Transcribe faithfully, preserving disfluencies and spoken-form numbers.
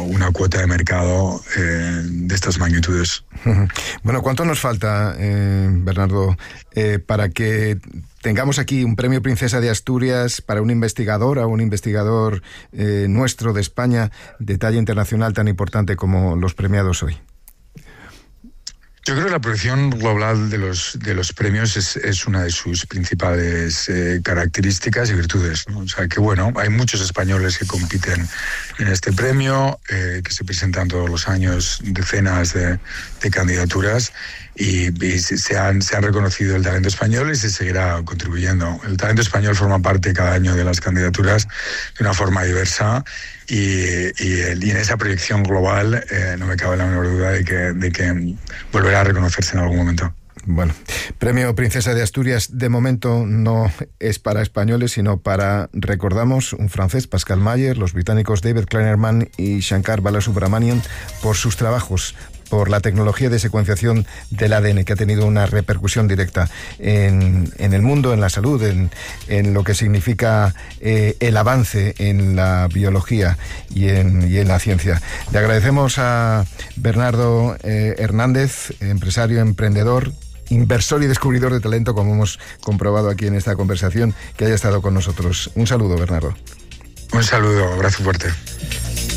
una cuota de mercado eh, de estas magnitudes. Bueno, ¿cuánto nos falta, eh, Bernardo, eh, para que tengamos aquí un premio Princesa de Asturias para un investigador o un investigador eh, nuestro de España de talla internacional tan importante como los premiados hoy? Yo creo que la proyección global de los, de los premios es, es una de sus principales eh, características y virtudes, ¿no? O sea, que bueno, hay muchos españoles que compiten en este premio, eh, que se presentan todos los años decenas de, de candidaturas y, y se, han, se han reconocido el talento español y se seguirá contribuyendo. El talento español forma parte cada año de las candidaturas de una forma diversa. Y, y, y en esa proyección global eh, no me cabe la menor duda de que, de que volverá a reconocerse en algún momento. Bueno, Premio Princesa de Asturias de momento no es para españoles, sino para, recordamos, un francés, Pascal Mayer, los británicos David Kleinerman y Shankar Balasubramanian, por sus trabajos por la tecnología de secuenciación del A D N, que ha tenido una repercusión directa en, en el mundo, en la salud, en, en lo que significa eh, el avance en la biología y en, y en la ciencia. Le agradecemos a Bernardo eh, Hernández, empresario, emprendedor, inversor y descubridor de talento, como hemos comprobado aquí en esta conversación, que haya estado con nosotros. Un saludo, Bernardo. Un saludo, abrazo fuerte.